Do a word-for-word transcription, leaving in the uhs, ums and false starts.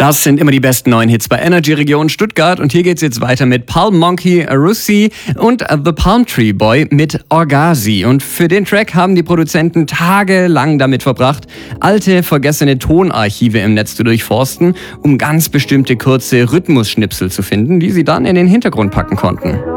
Das sind immer die besten neuen Hits bei Energy Region Stuttgart. Und hier geht's jetzt weiter mit Palm Monkey, Russi und The Palm Tree Boy mit Orgazi. Und für den Track haben die Produzenten tagelang damit verbracht, alte, vergessene Tonarchive im Netz zu durchforsten, um ganz bestimmte kurze Rhythmusschnipsel zu finden, die sie dann in den Hintergrund packen konnten.